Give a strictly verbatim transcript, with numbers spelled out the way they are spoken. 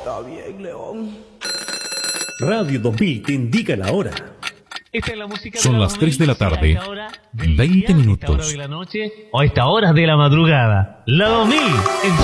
está bien, León. Radio dos mil te indica la hora. Esta es la música Son de la las tres de la dos mil, tarde, a esta hora del veinte día, a esta minutos. hora de la noche o a estas horas de la madrugada. La dos mil en